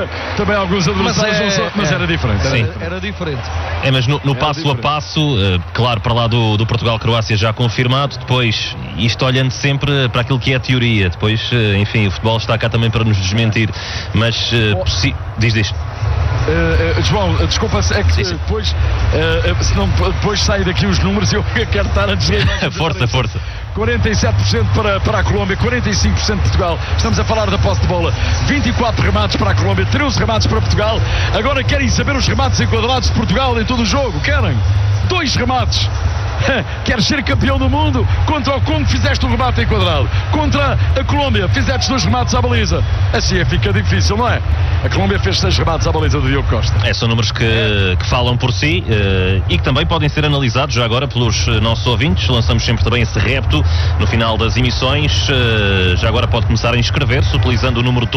também alguns adversários, mas era diferente. Era diferente. Mas no passo a passo, claro, para lá do Portugal-Croácia já confirmado, depois, isto olhando sempre para aquilo que é a teoria, depois, enfim, o futebol está cá também para nos desmentir, mas diz. João, desculpa, é que depois, senão depois saem daqui os números e eu quero estar a dizer. Força. 47% para a Colômbia, 45% Portugal. Estamos a falar da posse de bola. 24 remates para a Colômbia, 13 remates para Portugal. Agora querem saber os remates enquadrados de Portugal em todo o jogo? Querem? 2 remates. Queres ser campeão do mundo? Contra o Congo fizeste um remate enquadrado, contra a Colômbia fizeste 2 remates à baliza. Assim fica difícil, não é? A Colômbia fez 6 remates à baliza do Diogo Costa. São números que falam por si e que também podem ser analisados já agora pelos nossos ouvintes. Lançamos sempre também esse repto no final das emissões. Já agora pode começar a inscrever-se utilizando o número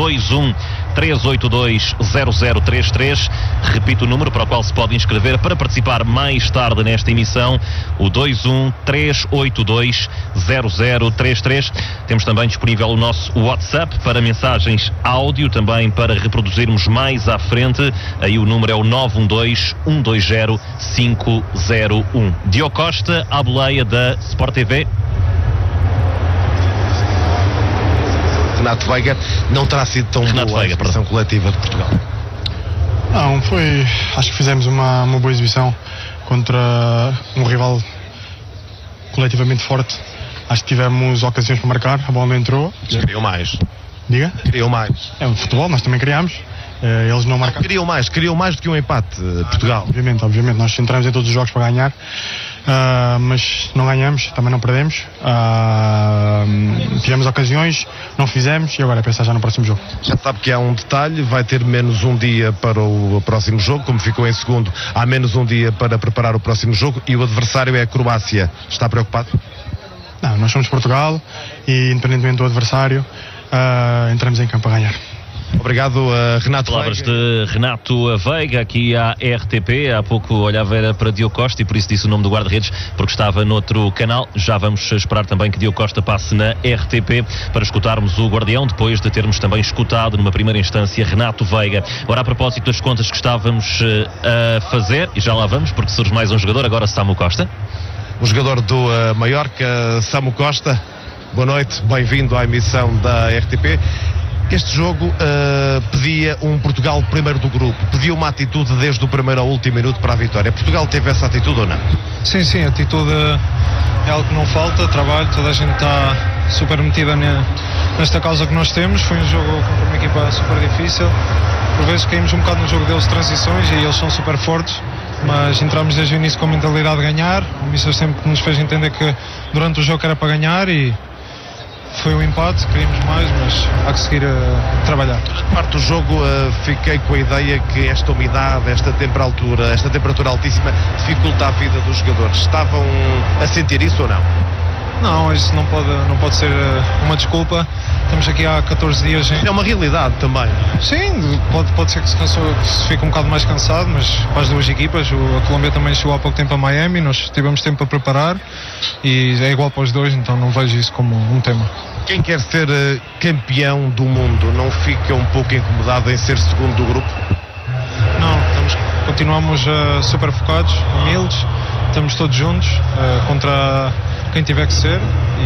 213820033. Repito o número para o qual se pode inscrever para participar mais tarde nesta emissão, o 213820033. Temos também disponível o nosso WhatsApp para mensagens áudio, também para reproduzirmos mais à frente. Aí o número é o 912-120-501. Diogo Costa, à boleia da Sport TV. Renato Veiga, não terá sido tão boa a exibição coletiva de Portugal? Não, acho que fizemos uma boa exibição contra um rival coletivamente forte. Acho que tivemos ocasiões para marcar, a bola não entrou. Queriam mais. Diga? Queriam mais. É o futebol, nós também criámos. Eles não marcaram. Queriam mais do que um empate, Portugal. Obviamente, nós entramos em todos os jogos para ganhar, mas não ganhamos, também não perdemos. Tivemos ocasiões, não fizemos e agora é pensar já no próximo jogo. Já sabe que há um detalhe, vai ter menos um dia para o próximo jogo, como ficou em segundo, há menos um dia para preparar o próximo jogo e o adversário é a Croácia. Está preocupado? Não, nós somos Portugal e independentemente do adversário, entramos em campo a ganhar. Obrigado, Renato. Palavras de Renato Veiga aqui à RTP. Há pouco olhava era para Diogo Costa e por isso disse o nome do guarda-redes, porque estava noutro canal. Já vamos esperar também que Diogo Costa passe na RTP para escutarmos o Guardião, depois de termos também escutado numa primeira instância Renato Veiga. Ora, a propósito das contas que estávamos a fazer, e já lá vamos, porque surge mais um jogador, agora Samu Costa. O jogador do Mallorca, Samu Costa. Boa noite, bem-vindo à emissão da RTP. Este jogo pedia um Portugal primeiro do grupo, pedia uma atitude desde o primeiro ao último minuto para a vitória. Portugal teve essa atitude ou não? Sim, a atitude é algo que não falta, trabalho, toda a gente está super metida nesta causa que nós temos. Foi um jogo contra uma equipa super difícil, por vezes caímos um bocado no jogo deles de transições e eles são super fortes, mas entramos desde o início com a mentalidade de ganhar. O Mister sempre nos fez entender que durante o jogo era para ganhar e foi um empate, queríamos mais, mas há que seguir a trabalhar. Parte do jogo fiquei com a ideia que esta umidade, esta temperatura altíssima dificulta a vida dos jogadores. Estavam a sentir isso ou não? Não, isso não pode ser uma desculpa. Estamos aqui há 14 dias. É uma realidade também. Sim, pode ser que se fique um bocado mais cansado, mas para as duas equipas, a Colômbia também chegou há pouco tempo a Miami, nós tivemos tempo para preparar e é igual para os dois, então não vejo isso como um tema. Quem quer ser campeão do mundo não fica um pouco incomodado em ser segundo do grupo? Não, continuamos super focados, humildes, estamos todos juntos contra quem tiver que ser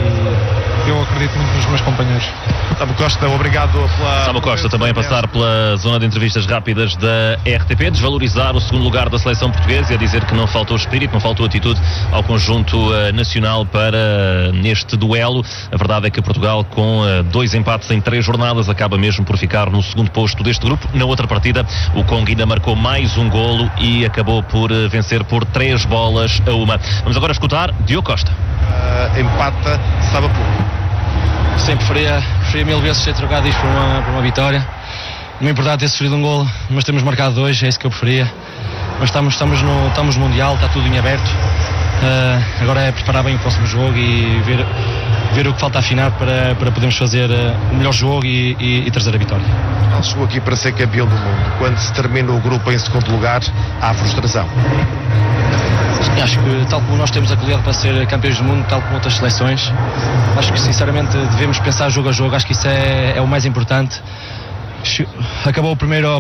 e eu acredito muito nos meus companheiros. Samu Costa, obrigado pela... Samu Costa também a passar pela zona de entrevistas rápidas da RTP, desvalorizar o segundo lugar da seleção portuguesa e a dizer que não faltou espírito, não faltou atitude ao conjunto nacional para neste duelo. A verdade é que Portugal, com 2 empates em 3 jornadas, acaba mesmo por ficar no segundo posto deste grupo. Na outra partida, o Congo ainda marcou mais um golo e acabou por vencer por 3-1. Vamos agora escutar Diogo Costa. Empata, sabe a pouco. Sempre preferia 1000 vezes ter trocado isto por uma vitória. Não me importava ter sofrido um golo, mas temos marcado 2, é isso que eu preferia. Mas estamos no Mundial, está tudo em aberto. Agora é preparar bem o próximo jogo e ver o que falta afinar para podermos fazer o melhor jogo e trazer a vitória. Ele chegou aqui para ser campeão do mundo. Quando se termina o grupo em segundo lugar, há frustração. Acho que, tal como nós temos a qualidade para ser campeões do mundo, tal como outras seleções, acho que sinceramente devemos pensar jogo a jogo. Acho que isso é o mais importante. Acabou o primeiro